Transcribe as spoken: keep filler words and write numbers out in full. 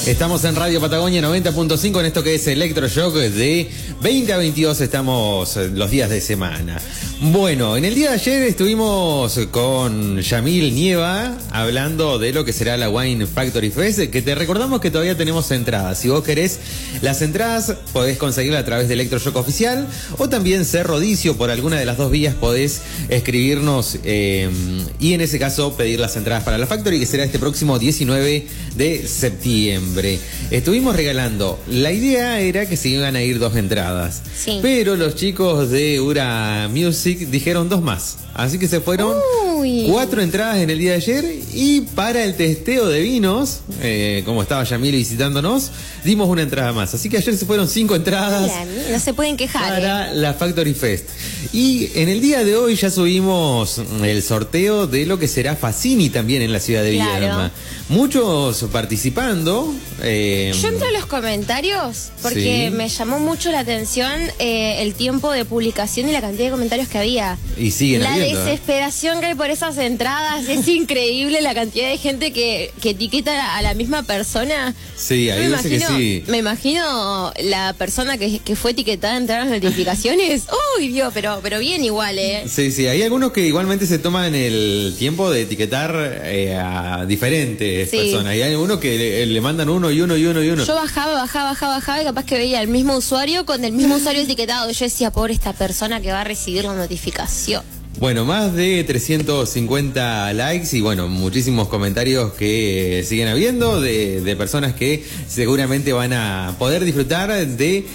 Estamos en Radio Patagonia noventa punto cinco en esto que es Electroshock de veinte a veintidós, estamos los días de semana. Bueno, en el día de ayer estuvimos con Yamil Nieva hablando de lo que será la Wine Factory Fest, que te recordamos que todavía tenemos entradas. Si vos querés las entradas, podés conseguirlas a través de Electroshock Oficial o también ser rodicio, por alguna de las dos vías podés escribirnos eh, y en ese caso pedir las entradas para la Factory, que será este próximo diecinueve de septiembre. Estuvimos regalando, la idea era que se iban a ir dos entradas, sí, pero los chicos de Ura Music dijeron dos más, así que se fueron Uy. cuatro entradas en el día de ayer. Y para el testeo de vinos, eh, como estaba Yamil visitándonos, dimos una entrada más, así que ayer se fueron cinco entradas. No se pueden quejar para eh. la Factory Fest. Y en el día de hoy ya subimos el sorteo de lo que será Fassini también en la ciudad de claro. Viedma. Muchos participando. Eh, Yo entro a los comentarios porque sí. me llamó mucho la atención eh, el tiempo de publicación y la cantidad de comentarios que había. Y siguen La habiendo, desesperación que hay por esas entradas. Es increíble la cantidad de gente que, que etiqueta a la misma persona. Sí, ahí me dice imagino, que sí. Me imagino la persona que, que fue etiquetada en las notificaciones. Uy, Dios, pero, pero bien igual, ¿eh? Sí, sí, hay algunos que igualmente se toman el tiempo de etiquetar eh, a diferentes sí. personas. Y hay algunos que le, le mandan uno y uno y uno y uno. Yo bajaba, bajaba, bajaba, bajaba y capaz que veía el mismo usuario con el mismo usuario etiquetado. Y yo decía, pobre esta persona que va a recibir la notificación. Bueno, más de trescientos cincuenta likes y bueno, muchísimos comentarios que siguen habiendo de, de personas que seguramente van a poder disfrutar de